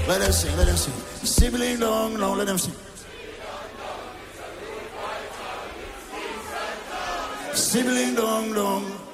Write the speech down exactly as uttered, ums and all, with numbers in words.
Let them sing, let them sing. Sibling dong, no, let them sing. Sibling dong, dong.